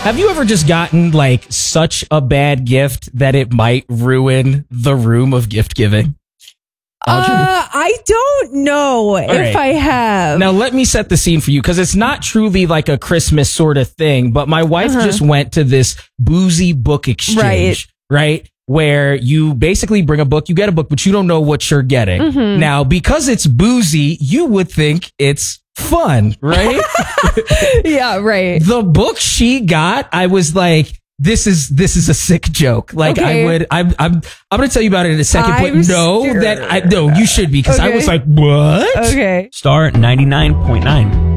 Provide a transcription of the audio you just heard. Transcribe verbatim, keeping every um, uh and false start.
Have you ever just gotten like such a bad gift that it might ruin the room of gift giving? Uh, I don't know if right. I have. Now, let me set the scene for you because it's not truly like a Christmas sort of thing, but my wife Uh-huh. just went to this boozy book exchange, right? right? Where you basically bring a book, you get a book, but you don't know what you're getting. Mhm. Now, because it's boozy, you would think it's fun, right? Yeah, right. The book she got, I was like, this is this is a sick joke. Like Okay. I would, I'm I'm I'm gonna tell you about it in a second. I'm but no, scared. that I no, you should be because I Okay. was like, what? Okay. Star ninety-nine point nine.